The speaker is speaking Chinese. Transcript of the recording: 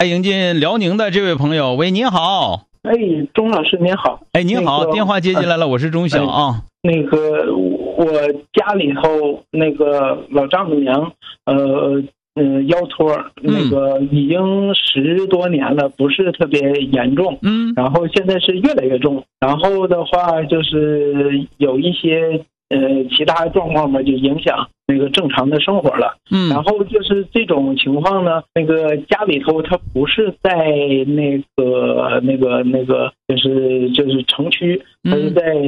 迎进辽宁的这位朋友，喂，您好。 哎，钟老师您好。 哎，您好，电话接进来了，我是钟晓啊。 那个我家里头那个老丈母娘，腰托，那个已经10多年了，不是特别严重，然后现在是越来越重，然后的话就是有一些其他状况吧，就影响那个正常的生活了。然后就是这种情况呢，那个家里头它不是在那个就是城区，它是在